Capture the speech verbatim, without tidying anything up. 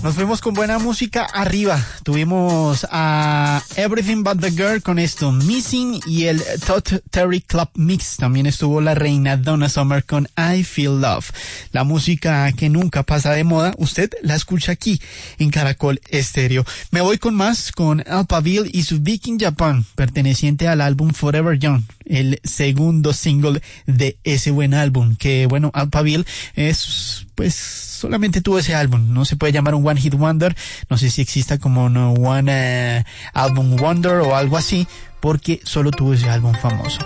Nos fuimos con buena música arriba. Tuvimos a Everything But The Girl con esto, Missing, y el Todd Terry Club Mix. También estuvo la reina Donna Summer con I Feel Love. La música que nunca pasa de moda, usted la escucha aquí en Caracol Estéreo. Me voy con más, con Alphaville y su Viking Japan, perteneciente al álbum Forever Young, el segundo single de ese buen álbum. Que bueno, Alphaville es, pues, solamente tuvo ese álbum. No se puede llamar un One Hit Wonder. No sé si exista como un One uh, Album Wonder o algo así, porque solo tuvo ese álbum famoso.